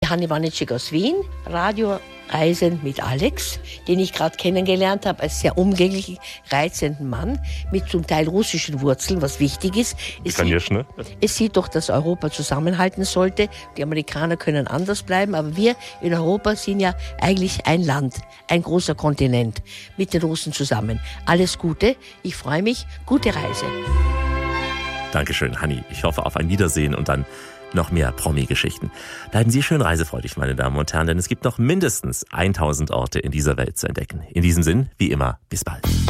Hanni Wanitschek aus Wien, Radioreisen mit Alex, den ich gerade kennengelernt habe als sehr umgänglichen, reizenden Mann mit zum Teil russischen Wurzeln, was wichtig ist. Es sieht doch, dass Europa zusammenhalten sollte. Die Amerikaner können anders bleiben, aber wir in Europa sind ja eigentlich ein Land, ein großer Kontinent mit den Russen zusammen. Alles Gute, ich freue mich, gute Reise. Dankeschön, Hanni. Ich hoffe auf ein Wiedersehen und dann noch mehr Promi-Geschichten. Bleiben Sie schön reisefreudig, meine Damen und Herren, denn es gibt noch mindestens 1000 Orte in dieser Welt zu entdecken. In diesem Sinn, wie immer, bis bald.